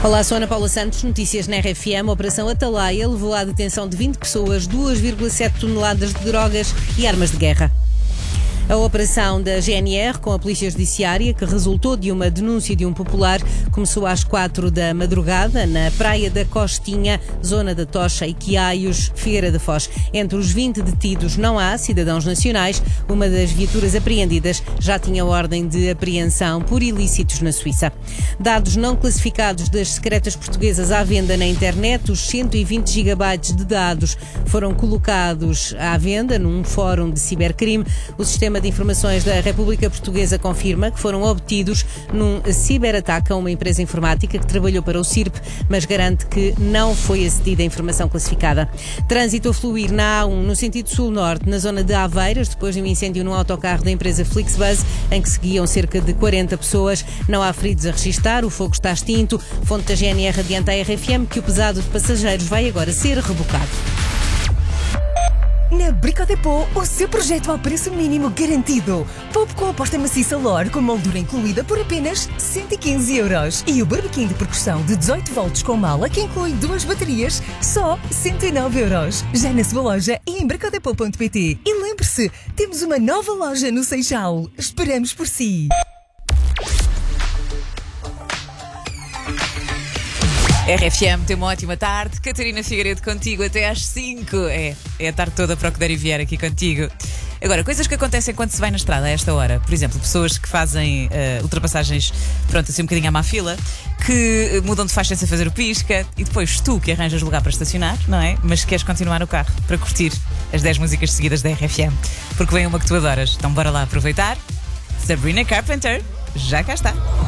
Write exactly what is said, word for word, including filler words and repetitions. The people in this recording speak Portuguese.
Olá, sou Ana Paula Santos, notícias na R F M. A Operação Atalaia levou à detenção de vinte pessoas, duas vírgula sete toneladas de drogas e armas de guerra. A operação da G N R com a Polícia Judiciária, que resultou de uma denúncia de um popular, começou às quatro da madrugada na Praia da Costinha, zona da Tocha e Quiaios, Figueira da Foz. Entre os vinte detidos não há cidadãos nacionais. Uma das viaturas apreendidas já tinha ordem de apreensão por ilícitos na Suíça. Dados não classificados das secretas portuguesas à venda na internet, os cento e vinte gigabytes de dados foram colocados à venda num fórum de cibercrime. O sistema de Informações da República Portuguesa confirma que foram obtidos num ciberataque a uma empresa informática que trabalhou para o C I R P, mas garante que não foi acedida a informação classificada. Trânsito a fluir na A um no sentido sul-norte, na zona de Aveiras, depois de um incêndio num autocarro da empresa Flixbus, em que seguiam cerca de quarenta pessoas. Não há feridos a registar, o fogo está extinto. Fonte da G N R adianta à R F M que o pesado de passageiros vai agora ser rebocado. Na Brico Depot, o seu projeto ao preço mínimo garantido. Poupe com a aposta maciça Lore com moldura incluída por apenas cento e quinze euros. E o barbequim de percussão de dezoito volts com mala, que inclui duas baterias, só cento e nove euros. Já na sua loja e em bricodepot ponto pt. E lembre-se, temos uma nova loja no Seixal. Esperamos por si. R F M, tem uma ótima tarde. Catarina Figueiredo contigo até às cinco. É, é a tarde toda para o que der e vier aqui contigo. Agora, coisas que acontecem quando se vai na estrada a esta hora. Por exemplo, pessoas que fazem uh, ultrapassagens, pronto, assim um bocadinho à má fila, que mudam de faixa sem fazer o pisca, e depois tu que arranjas lugar para estacionar, não é? Mas queres continuar no carro para curtir as dez músicas seguidas da R F M. Porque vem uma que tu adoras. Então bora lá aproveitar. Sabrina Carpenter, já cá está.